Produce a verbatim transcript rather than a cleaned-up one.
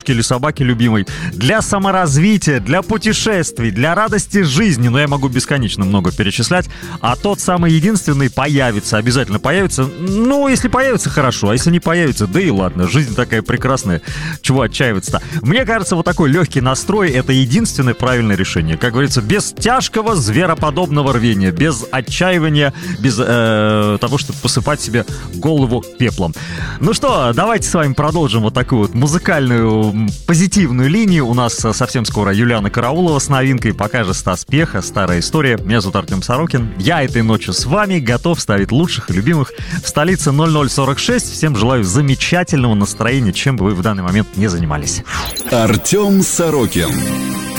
или собаки любимой, для саморазвития, для путешествий, для радости жизни, но я могу бесконечно много перечислять, а тот самый единственный появится, обязательно появится. Ну, если появится, хорошо, а если не появится, да и ладно, жизнь такая прекрасная, чего отчаиваться-то. Мне кажется, вот такой легкий настрой — это единственное правильное решение. Как говорится, без тяжкого звероподобного рвения, без отчаивания, без э, того, чтобы посыпать себе голову пеплом. Ну что, давайте с вами продолжим вот такую вот музыкальную позитивную линию. У нас совсем скоро Юлиана Караулова с новинкой, пока же Стас Пьеха, «Старая история». Меня зовут Артем Сорокин. Я этой ночью с вами готов ставить лучших и любимых в столице ноль ноль сорок шесть. Всем желаю замечательного настроения, чем бы вы в данный момент не занимались. Артем Сорокин.